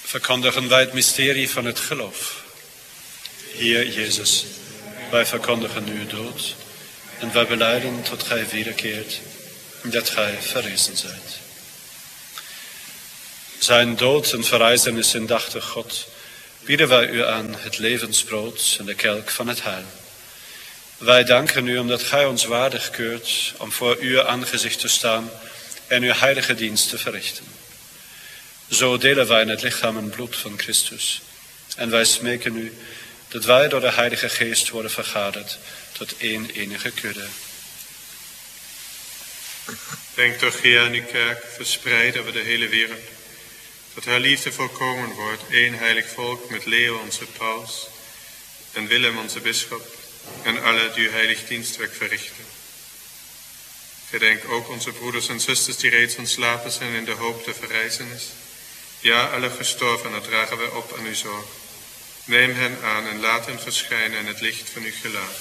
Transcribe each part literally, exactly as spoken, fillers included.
verkondigen wij het mysterie van het geloof. Heer Jezus, wij verkondigen uw dood en wij belijden tot gij wederkeert en dat gij verrezen zijt. Zijn dood en verrijzenis indachtig God, bieden wij u aan het levensbrood en de kelk van het heil. Wij danken u omdat gij ons waardig keurt om voor uw aangezicht te staan en uw heilige dienst te verrichten. Zo delen wij in het lichaam en bloed van Christus. En wij smeken u dat wij door de Heilige Geest worden vergaderd tot één enige kudde. Denk toch, Heer, aan uw kerk, verspreid over de hele wereld. Dat haar liefde volkomen wordt, één heilig volk met Leo onze paus en Willem onze bisschop en alle die uw heilig dienstwerk verrichten. Gedenk ook onze broeders en zusters die reeds ontslapen zijn in de hoop de verrijzenis. Ja, alle gestorvenen dragen wij op aan uw zorg. Neem hen aan en laat hen verschijnen in het licht van uw gelaat.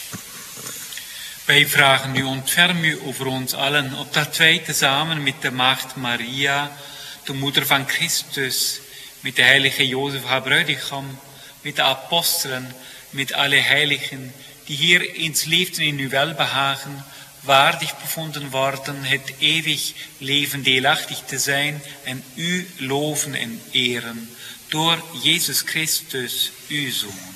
Wij vragen u, ontferm u over ons allen, opdat wij tezamen met de maagd Maria, de moeder van Christus, met de heilige Jozef haar bruidegom, met de apostelen, met alle heiligen, die hier eens leefden in uw welbehagen, waardig bevonden worden het eeuwig leven deelachtig te zijn en u loven en eren, door Jezus Christus, uw Zoon.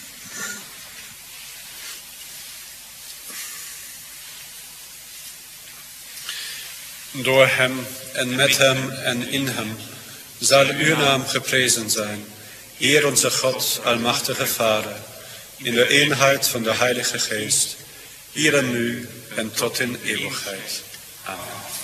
Door hem en met hem en in hem zal uw naam geprezen zijn, Heer onze God, almachtige Vader, in de eenheid van de Heilige Geest, hier en nu en tot in eeuwigheid. Amen.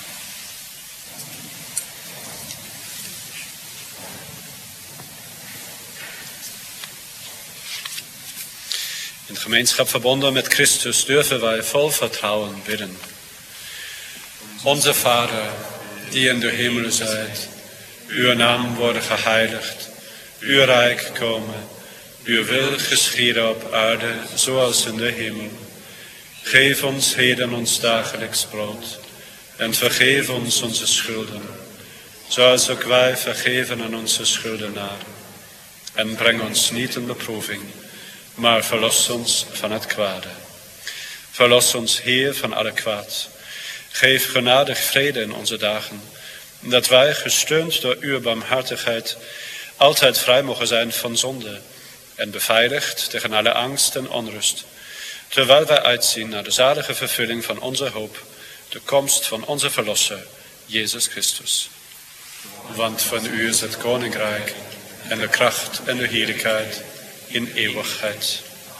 In gemeenschap verbonden met Christus durven wij vol vertrouwen bidden. Onze Vader, die in de hemelen zijt, uw naam worden geheiligd, uw rijk komen, uw wil geschieden op aarde zoals in de hemel. Geef ons heden ons dagelijks brood en vergeef ons onze schulden, zoals ook wij vergeven aan onze schuldenaren. En breng ons niet in beproeving, maar verlos ons van het kwade. Verlos ons, Heer, van alle kwaad. Geef genadig vrede in onze dagen, dat wij, gesteund door uw barmhartigheid, altijd vrij mogen zijn van zonde en beveiligd tegen alle angst en onrust, terwijl wij uitzien naar de zalige vervulling van onze hoop, de komst van onze Verlosser, Jezus Christus. Want van u is het koninkrijk en de kracht en de heerlijkheid in eeuwigheid.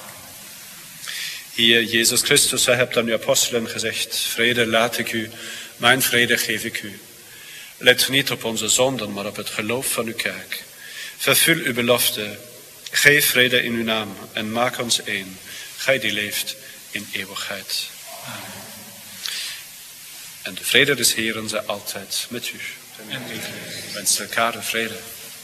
Heer Jezus Christus, gij hebt aan uw apostelen gezegd, vrede laat ik u, mijn vrede geef ik u. Let niet op onze zonden, maar op het geloof van uw kerk. Vervul uw belofte, geef vrede in uw naam en maak ons één, gij die leeft in eeuwigheid. Amen. En de vrede des Heeren zij altijd met u. En ik wens elkaar de vrede.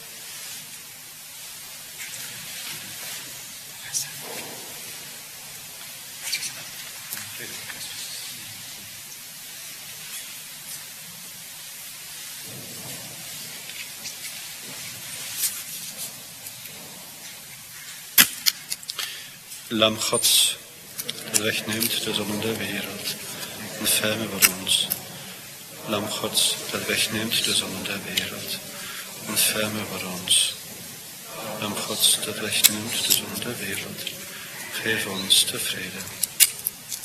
Lam Gods, dat wegneemt de zonde der wereld, ontferme voor ons. Lam Gods, dat wegneemt de zonde der wereld, ontferme voor ons. Lam Gods, dat wegneemt de zonde der wereld, geef ons de vrede.